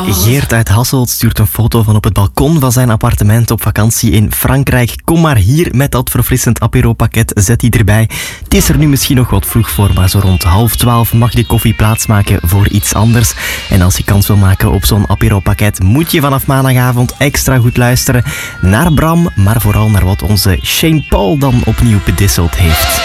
Geert uit Hasselt stuurt een foto van op het balkon van zijn appartement op vakantie in Frankrijk. Kom maar hier met dat verfrissend apéro-pakket, zet die erbij. Het is er nu misschien nog wat vroeg voor, maar zo rond 11:30 mag de koffie plaatsmaken voor iets anders. En als je kans wil maken op zo'n apéro-pakket, moet je vanaf maandagavond extra goed luisteren naar Bram, maar vooral naar wat onze Shane Paul dan opnieuw bedisseld heeft.